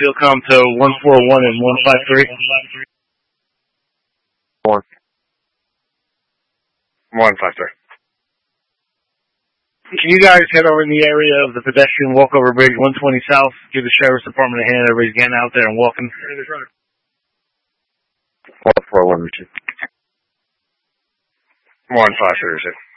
field com to 141 and 153. 153. Can you guys head over in the area of the pedestrian walkover bridge, 120 South, give the Sheriff's Department a hand, everybody's getting out there and walking? 141, Richard. 153.